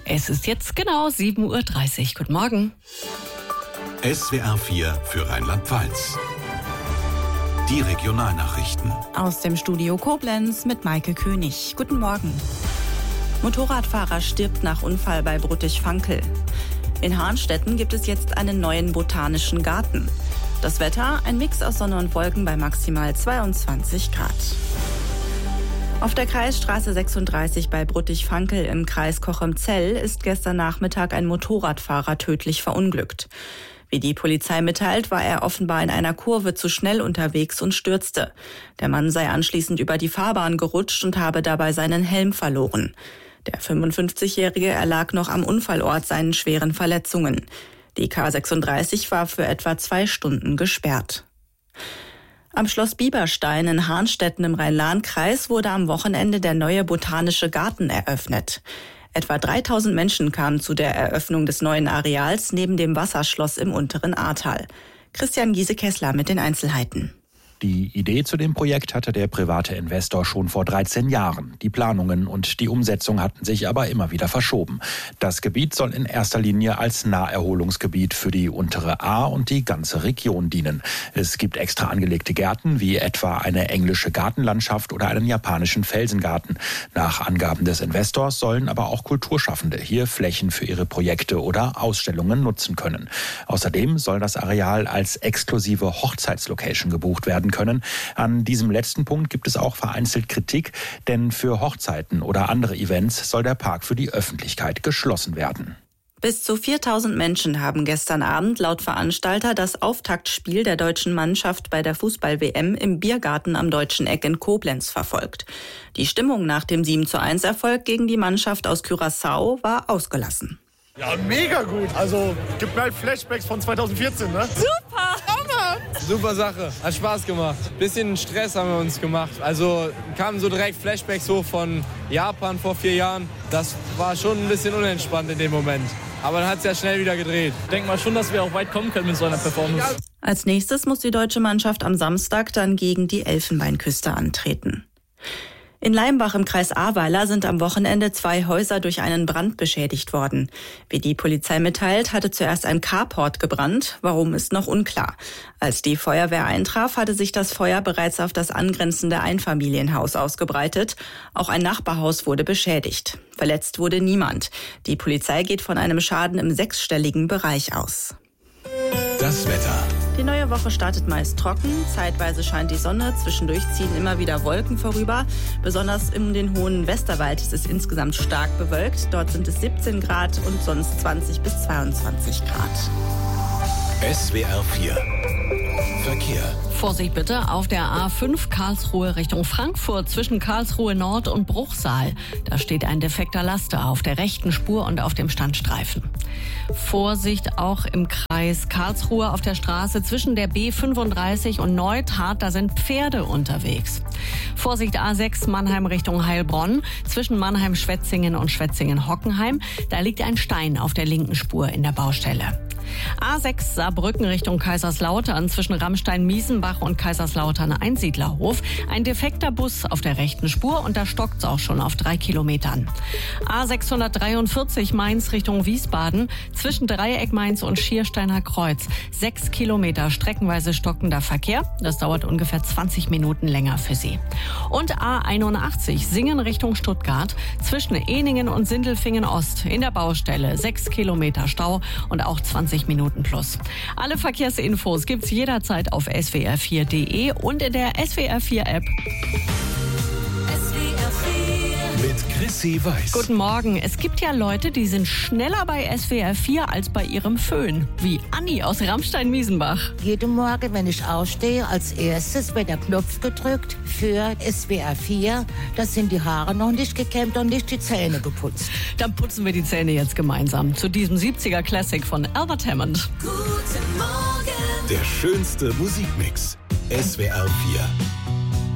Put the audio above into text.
Es ist jetzt genau 7.30 Uhr. Guten Morgen. SWR 4 für Rheinland-Pfalz. Die Regionalnachrichten. Aus dem Studio Koblenz mit Maike König. Guten Morgen. Motorradfahrer stirbt nach Unfall bei Bruttig-Vankel. In Harnstetten gibt es jetzt einen neuen botanischen Garten. Das Wetter, ein Mix aus Sonne und Wolken bei maximal 22 Grad. Auf der Kreisstraße 36 bei Bruttig-Vankel im Kreis Cochem-Zell ist gestern Nachmittag ein Motorradfahrer tödlich verunglückt. Wie die Polizei mitteilt, war er offenbar in einer Kurve zu schnell unterwegs und stürzte. Der Mann sei anschließend über die Fahrbahn gerutscht und habe dabei seinen Helm verloren. Der 55-Jährige erlag noch am Unfallort seinen schweren Verletzungen. Die K36 war für etwa 2 Stunden gesperrt. Am Schloss Bieberstein in Harnstetten im Rhein-Lahn-Kreis wurde am Wochenende der neue botanische Garten eröffnet. Etwa 3000 Menschen kamen zu der Eröffnung des neuen Areals neben dem Wasserschloss im unteren Ahrtal. Christian Giese-Kessler mit den Einzelheiten. Die Idee zu dem Projekt hatte der private Investor schon vor 13 Jahren. Die Planungen und die Umsetzung hatten sich aber immer wieder verschoben. Das Gebiet soll in erster Linie als Naherholungsgebiet für die untere Ahr und die ganze Region dienen. Es gibt extra angelegte Gärten, wie etwa eine englische Gartenlandschaft oder einen japanischen Felsengarten. Nach Angaben des Investors sollen aber auch Kulturschaffende hier Flächen für ihre Projekte oder Ausstellungen nutzen können. Außerdem soll das Areal als exklusive Hochzeitslocation gebucht werden können. An diesem letzten Punkt gibt es auch vereinzelt Kritik, denn für Hochzeiten oder andere Events soll der Park für die Öffentlichkeit geschlossen werden. Bis zu 4000 Menschen haben gestern Abend laut Veranstalter das Auftaktspiel der deutschen Mannschaft bei der Fußball-WM im Biergarten am Deutschen Eck in Koblenz verfolgt. Die Stimmung nach dem 7:1-Erfolg gegen die Mannschaft aus Curaçao war ausgelassen. Ja, mega gut. Also, gibt mir halt Flashbacks von 2014, ne? Super! Super Sache, hat Spaß gemacht. Bisschen Stress haben wir uns gemacht. Also kamen so direkt Flashbacks hoch von Japan vor 4 Jahren. Das war schon ein bisschen unentspannt in dem Moment. Aber dann hat es ja schnell wieder gedreht. Ich denke mal schon, dass wir auch weit kommen können mit so einer Performance. Als nächstes muss die deutsche Mannschaft am Samstag dann gegen die Elfenbeinküste antreten. In Leimbach im Kreis Ahrweiler sind am Wochenende 2 Häuser durch einen Brand beschädigt worden. Wie die Polizei mitteilt, hatte zuerst ein Carport gebrannt. Warum, ist noch unklar. Als die Feuerwehr eintraf, hatte sich das Feuer bereits auf das angrenzende Einfamilienhaus ausgebreitet. Auch ein Nachbarhaus wurde beschädigt. Verletzt wurde niemand. Die Polizei geht von einem Schaden im 6-stelligen Bereich aus. Das Wetter. Die neue Woche startet meist trocken, zeitweise scheint die Sonne, zwischendurch ziehen immer wieder Wolken vorüber. Besonders um den hohen Westerwald ist es insgesamt stark bewölkt. Dort sind es 17 Grad und sonst 20 bis 22 Grad. SWR 4 Verkehr. Vorsicht bitte auf der A5 Karlsruhe Richtung Frankfurt zwischen Karlsruhe Nord und Bruchsal. Da steht ein defekter Laster auf der rechten Spur und auf dem Standstreifen. Vorsicht auch im Kreis Karlsruhe auf der Straße zwischen der B35 und Neustadt. Da sind Pferde unterwegs. Vorsicht A6 Mannheim Richtung Heilbronn zwischen Mannheim-Schwetzingen und Schwetzingen-Hockenheim. Da liegt ein Stein auf der linken Spur in der Baustelle. A6 Saarbrücken Richtung Kaiserslautern zwischen Ramstein-Miesenbach und Kaiserslautern-Einsiedlerhof. Ein defekter Bus auf der rechten Spur und da stockt's auch schon auf 3 Kilometern. A643 Mainz Richtung Wiesbaden zwischen Dreieck Mainz und Schiersteiner Kreuz. 6 Kilometer streckenweise stockender Verkehr. Das dauert ungefähr 20 Minuten länger für Sie. Und A81 Singen Richtung Stuttgart zwischen Ehningen und Sindelfingen Ost in der Baustelle. 6 Kilometer Stau und auch 20 Minuten plus. Alle Verkehrsinfos gibt's jederzeit auf swr4.de und in der SWR4-App. Mit Chrissy Weiß. Guten Morgen. Es gibt ja Leute, die sind schneller bei SWR4 als bei ihrem Föhn. Wie Anni aus Ramstein-Miesenbach. Jeden Morgen, wenn ich aufstehe, als erstes wird der Knopf gedrückt für SWR4. Da sind die Haare noch nicht gekämmt und nicht die Zähne geputzt. Dann putzen wir die Zähne jetzt gemeinsam zu diesem 70er Classic von Albert Hammond. Der schönste Musikmix. SWR 4.